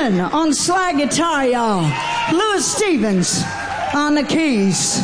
King on slide guitar, y'all. Louis Stevens on the keys.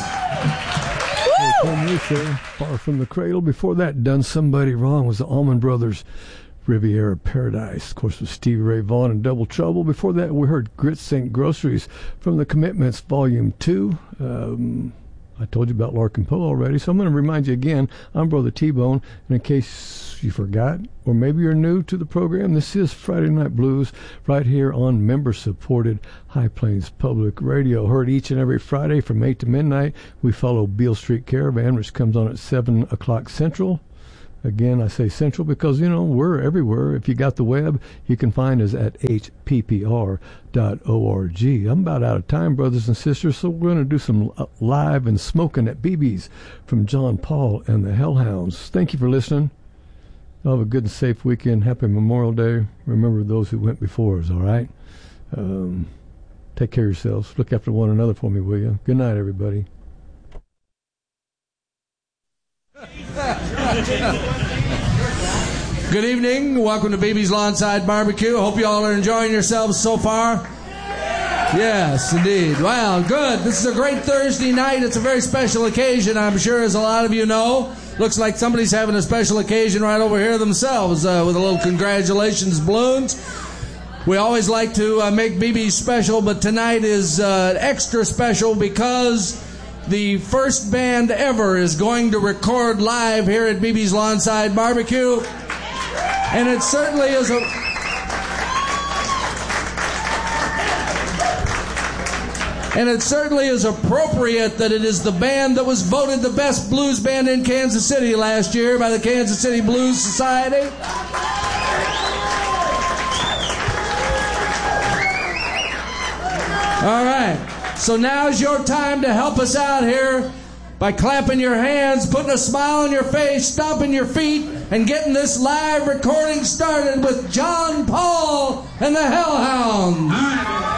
Far from the Cradle. Before that, Done Somebody Wrong was the Allman Brothers, Riviera Paradise. Of course, with Stevie Ray Vaughan and Double Trouble. Before that, we heard Grits Ain't Groceries from the Commitments Volume 2. I told you about Larkin Poe already, so I'm going to remind you again, I'm Brother T-Bone, and in case you forgot, or maybe you're new to the program, this is Friday Night Blues right here on member-supported High Plains Public Radio. Heard each and every Friday from 8 to midnight. We follow Beale Street Caravan, which comes on at 7 o'clock Central. Again, I say Central because, you know, we're everywhere. If you got the web, you can find us at hppr.org. I'm about out of time, brothers and sisters, so we're going to do some live and smoking at BB's from John Paul and the Hellhounds. Thank you for listening. Have a good and safe weekend. Happy Memorial Day. Remember those who went before us, all right? Take care of yourselves. Look after one another for me, will you? Good night, everybody. Good evening. Welcome to BB's Lawnside Barbecue. Hope you all are enjoying yourselves so far. Yes, indeed. Well, good. This is a great Thursday night. It's a very special occasion, I'm sure, as a lot of you know. Looks like somebody's having a special occasion right over here themselves with a little congratulations balloons. We always like to make BB special, but tonight is extra special because the first band ever is going to record live here at BB's Lawnside Barbecue. And it certainly is appropriate that it is the band that was voted the best blues band in Kansas City last year by the Kansas City Blues Society. All right. So now's your time to help us out here by clapping your hands, putting a smile on your face, stomping your feet, and getting this live recording started with John Paul and the Hellhounds.